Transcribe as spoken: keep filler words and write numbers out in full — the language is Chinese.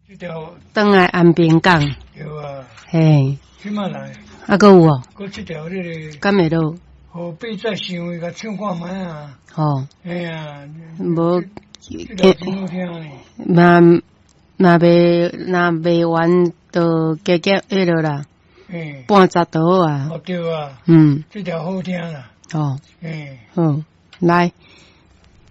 这条转来安平港。 对啊。 嘿。 即马来。 啊，搁有哦。 搁这条这个。 敢会落？ 河北再想伊甲唱看卖啊。 哦。 哎呀。 无。 这条真好听呢。 那那袂那袂完就加加迄落啦。嗯。半十刀啊。 哦对啊。 嗯。 这条好听啦。 哦。 嗯。 好，来。